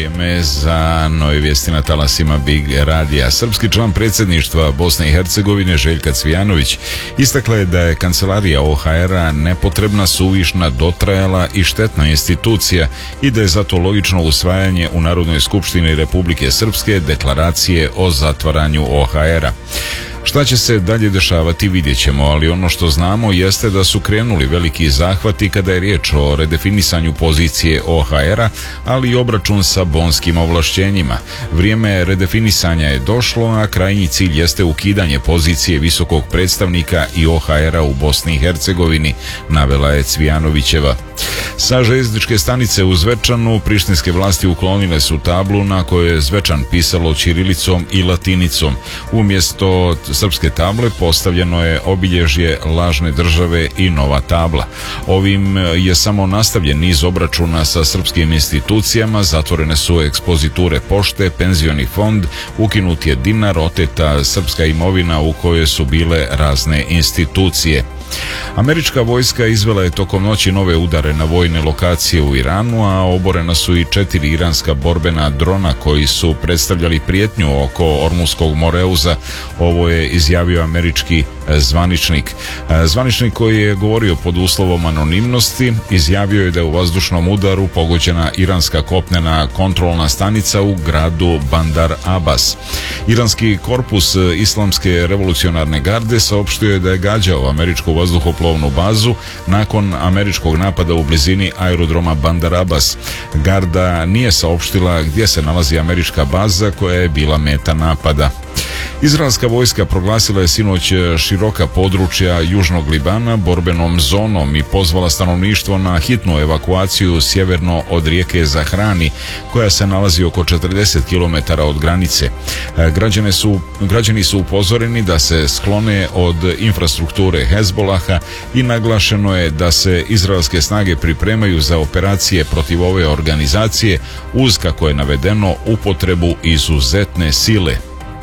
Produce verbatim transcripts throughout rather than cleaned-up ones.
Vrijeme za nove vijesti na talasima Big Radija. Srpski član predsjedništva Bosne i Hercegovine Željka Cvijanović istakla je da je kancelarija O H R-a nepotrebna, suvišna, dotrajala i štetna institucija i da je zato logično usvajanje u Narodnoj skupštini Republike Srpske deklaracije o zatvaranju O H R-a. Šta će se dalje dešavati vidjet ćemo, ali ono što znamo jeste da su krenuli veliki zahvati kada je riječ o redefinisanju pozicije O H R-a, ali i obračun sa bonskim ovlašćenjima. Vrijeme redefinisanja je došlo, a krajnji cilj jeste ukidanje pozicije visokog predstavnika i O H R-a u Bosni i Hercegovini, navela je Cvijanovićeva. Sa željezničke stanice u Zvečanu prištinske vlasti uklonile su tablu na kojoj je Zvečan pisalo ćirilicom i latinicom. Umjesto srpske table postavljeno je obilježje lažne države i nova tabla. Ovim je samo nastavljen niz obračuna sa srpskim institucijama, zatvorene su ekspoziture pošte, penzioni fond, ukinut je dinar, oteta srpska imovina u kojoj su bile razne institucije. Američka vojska izvela je tokom noći nove udare na vojne lokacije u Iranu, a oborena su i četiri iranska borbena drona koji su predstavljali prijetnju oko Ormuskog Moreuza. Ovo je izjavio američki zvaničnik. Zvaničnik koji je govorio pod uslovom anonimnosti izjavio je da je u vazdušnom udaru pogođena iranska kopnena kontrolna stanica u gradu Bandar Abbas. Iranski korpus Islamske revolucionarne garde saopštio je da je gađao američku vazduhoplovnu bazu nakon američkog napada u blizini aerodroma Bandar Abbas. Garda nije saopštila gdje se nalazi američka baza koja je bila meta napada. Izraelska vojska proglasila je sinoć široka područja južnog Libana borbenom zonom i pozvala stanovništvo na hitnu evakuaciju sjeverno od rijeke Zahrani, koja se nalazi oko četrdeset kilometara od granice. Građani su, građani su upozoreni da se sklone od infrastrukture Hezbolaha i naglašeno je da se izraelske snage pripremaju za operacije protiv ove organizacije uz, kako je navedeno, upotrebu izuzetne sile.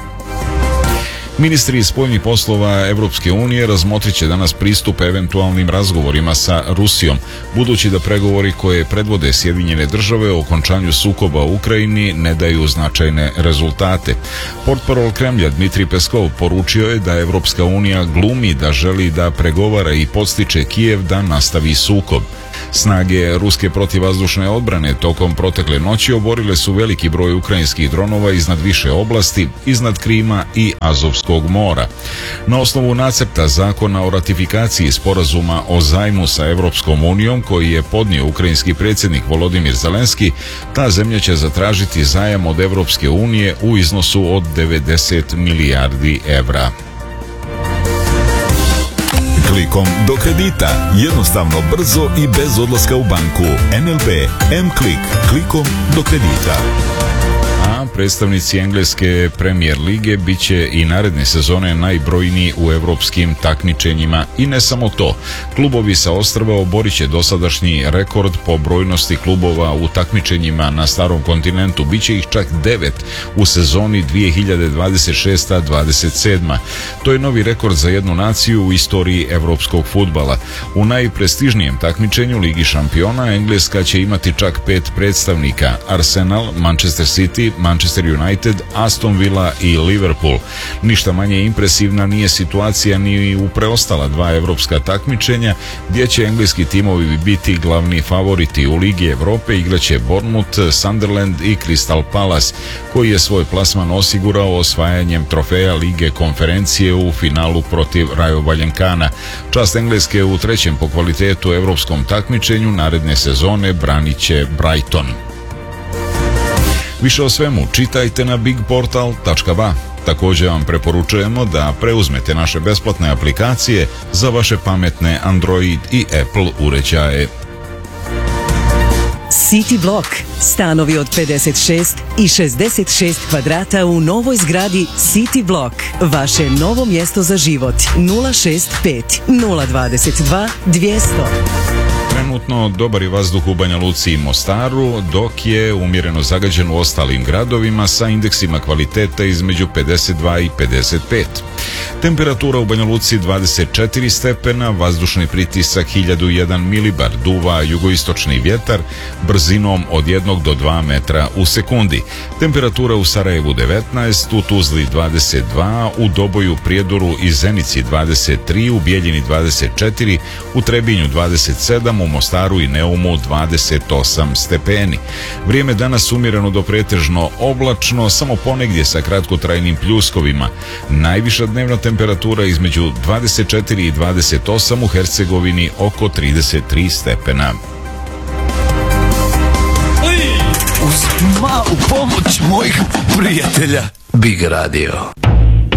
Ministri spoljnih poslova Evropske unije razmotrit će danas pristup eventualnim razgovorima sa Rusijom, budući da pregovori koje predvode Sjedinjene države o okončanju sukoba u Ukrajini ne daju značajne rezultate. Portparol Kremlja Dmitrij Peskov poručio je da Evropska unija glumi da želi da pregovara i podstiče Kijev da nastavi sukob. Snage ruske protivvazdušne odbrane tokom protekle noći oborile su veliki broj ukrajinskih dronova iznad više oblasti, iznad Krima i Azovskog mora. Na osnovu nacrta zakona o ratifikaciji sporazuma o zajmu sa Evropskom unijom koji je podnio ukrajinski predsjednik Volodimir Zelenski, ta zemlja će zatražiti zajam od Evropske unije u iznosu od devedeset milijardi evra. Klikom do kredita, jednostavno, brzo i bez odlaska u banku. N L B M-Klik, klikom do kredita. A predstavnici engleske Premier lige bit će i naredne sezone najbrojniji u evropskim takmičenjima. I ne samo to, klubovi sa ostrva oborit će dosadašnji rekord po brojnosti klubova u takmičenjima na starom kontinentu. Biće ih čak devet u sezoni dvije hiljade dvadeset šeste dvadeset sedma. To je novi rekord za jednu naciju u istoriji evropskog fudbala. U najprestižnijem takmičenju Ligi šampiona Engleska će imati čak pet predstavnika: Arsenal, Manchester City, Manchester United, Aston Villa i Liverpool. Ništa manje impresivna nije situacija ni u preostala dva evropska takmičenja, gdje će engleski timovi biti glavni favoriti. U Ligi Evrope igraće Bournemouth, Sunderland i Crystal Palace, koji je svoj plasman osigurao osvajanjem trofeja Lige konferencije u finalu protiv Rayo Vallecana. Čast Engleske u trećem po kvalitetu evropskom takmičenju naredne sezone branit će Brighton. Više o svemu čitajte na big portal tačka ba. Također vam preporučujemo da preuzmete naše besplatne aplikacije za vaše pametne Android i Apple uređaje. City Block. Stanovi od pedeset šest i šezdeset šest kvadrata u novoj zgradi City Block. Vaše novo mjesto za život. nula šest pet nula dvadeset dva dvjesto. Trenutno dobar je vazduh u Banja Luci i Mostaru, dok je umjereno zagađen u ostalim gradovima sa indeksima kvaliteta između pedeset dva i pedeset pet. Temperatura u Banja Luci dvadeset četiri stepena, vazdušni pritisak hiljadu jedan milibar, duva jugoistočni vjetar brzinom od jednog do dva metra u sekundi. Temperatura u Sarajevu devetnaest, u Tuzli dvadeset dva, u Doboju, Prijedoru i Zenici dvadeset tri, u Bijeljini dvadeset četiri, u Trebinju dvadeset sedam, u Mostaru i Neumu dvadeset osam stepeni. Vrijeme danas umjereno do pretežno oblačno, samo ponegdje sa kratkotrajnim pljuskovima. Najviša dnevna temperatura između dvadeset četiri i dvadeset osam, u Hercegovini oko trideset tri stepena. Uz malu pomoć mojih prijatelja Big Radio.